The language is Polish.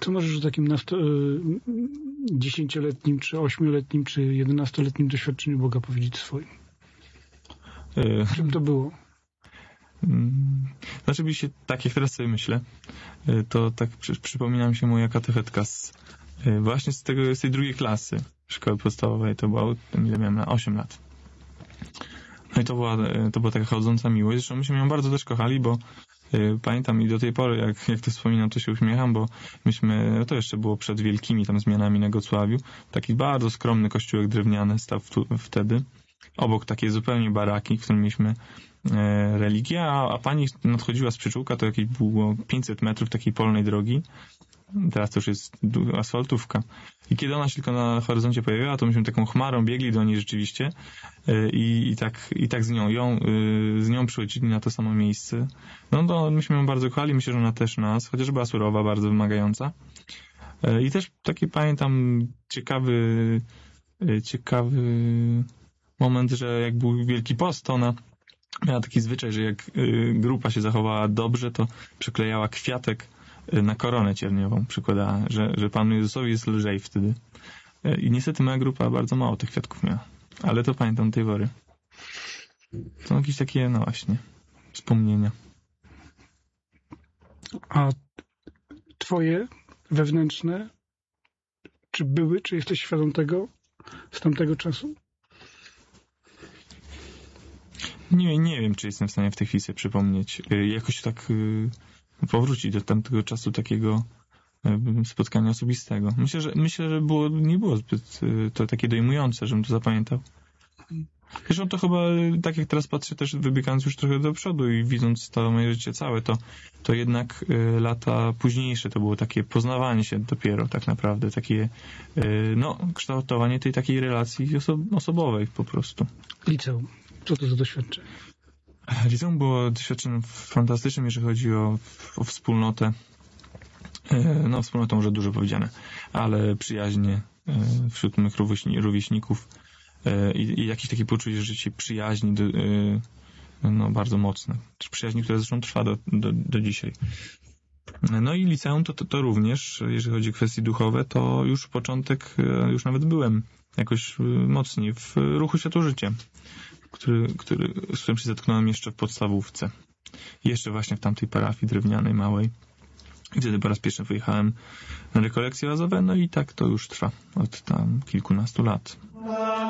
Co możesz o takim 10-letnim, czy 8-letnim, czy 11-letnim doświadczeniu Boga powiedzieć swoim? Czym to było? Znaczy, tak jak teraz sobie myślę, to tak przypomina mi się moja katechetka właśnie z tej drugiej klasy szkoły podstawowej. To było, ile miałem, 8 lat. No i to była taka chodząca miłość. Zresztą myśmy ją bardzo też kochali, bo pamiętam i do tej pory, jak to wspominam, to się uśmiecham, bo to jeszcze było przed wielkimi tam zmianami na Gocławiu. Taki bardzo skromny kościółek drewniany stał wtedy. Obok takiej zupełnie baraki, w którym mieliśmy religię, a pani nadchodziła z przyczółka, to jakieś było 500 metrów takiej polnej drogi. Teraz to już jest asfaltówka. I kiedy ona się tylko na horyzoncie pojawiła, to myśmy taką chmarą biegli do niej rzeczywiście i tak z nią przychodzili na to samo miejsce. No to myśmy ją bardzo kochali, myślę, że ona też nas, chociaż była surowa, bardzo wymagająca. I też taki pamiętam ciekawy moment, że jak był Wielki Post, to ona miała taki zwyczaj, że jak grupa się zachowała dobrze, to przyklejała kwiatek na koronę cierniową, przykładała, że Panu Jezusowi jest lżej wtedy. I niestety moja grupa bardzo mało tych kwiatków miała. Ale to pamiętam do tej pory. To jakieś takie, no właśnie, wspomnienia. A twoje wewnętrzne, czy jesteś świadom tego z tamtego czasu? Nie wiem, czy jestem w stanie w tej chwili sobie przypomnieć. Jakoś tak powrócić do tamtego czasu takiego spotkania osobistego. Myślę, że nie było zbyt to takie dojmujące, żebym to zapamiętał. Zresztą to chyba, tak jak teraz patrzę, też wybiegając już trochę do przodu i widząc to moje życie całe, to jednak lata późniejsze to było takie poznawanie się dopiero tak naprawdę, takie kształtowanie tej takiej relacji osobowej po prostu. Liceum. Co to za doświadczenie? Liceum było doświadczeniem fantastycznym, jeżeli chodzi o wspólnotę. No, wspólnotą może dużo powiedziane, ale przyjaźnie wśród mych rówieśników i jakieś takie poczucie, że się przyjaźni bardzo mocne. Przyjaźni, która zresztą trwa do dzisiaj. No i liceum to również, jeżeli chodzi o kwestie duchowe, to już początek, już nawet byłem jakoś mocniej w ruchu Światło-Życie, z którym się zetknąłem jeszcze w podstawówce. Jeszcze właśnie w tamtej parafii drewnianej, małej. I wtedy po raz pierwszy wyjechałem na rekolekcje razowe, no i tak to już trwa od tam kilkunastu lat.